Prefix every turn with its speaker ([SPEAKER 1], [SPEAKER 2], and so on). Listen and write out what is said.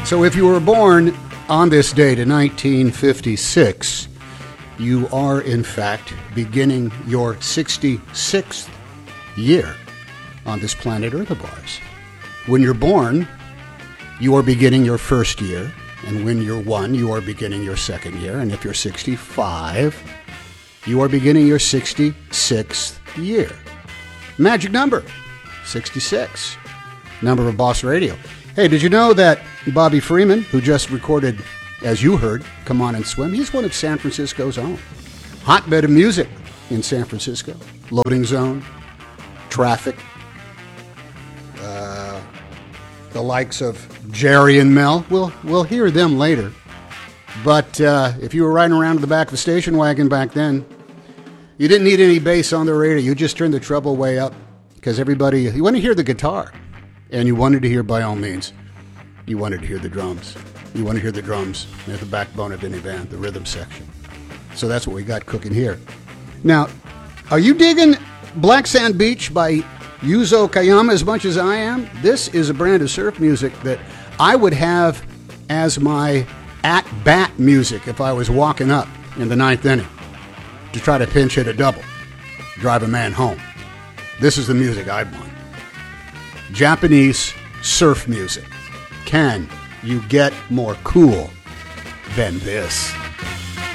[SPEAKER 1] So if you were born on this date in 1956, you are, in fact, beginning your 66th year on this planet Earth of ours. When you're born, you are beginning your first year. And when you're 1, you are beginning your second year. And if you're 65, you are beginning your 66th year. Magic number, 66. Number of Boss Radio. Hey, did you know that Bobby Freeman, who just recorded, as you heard, Come On and Swim, he's one of San Francisco's own. Hotbed of music in San Francisco. Loading zone, traffic, the likes of Jerry and Mel. We'll hear them later. But if you were riding around in the back of the station wagon back then, you didn't need any bass on the radio. You just turned the treble way up because everybody, you want to hear the guitar. And you wanted to hear, by all means, you wanted to hear the drums. You want to hear the drums. They're the backbone of any band, the rhythm section. So that's what we got cooking here. Now, are you digging Black Sand Beach by Yuzo Kayama as much as I am? This is a brand of surf music that I would have as my at-bat music if I was walking up in the 9th inning to try to pinch hit a double, drive a man home. This is the music I'd want. Japanese surf music. Can you get more cool than this?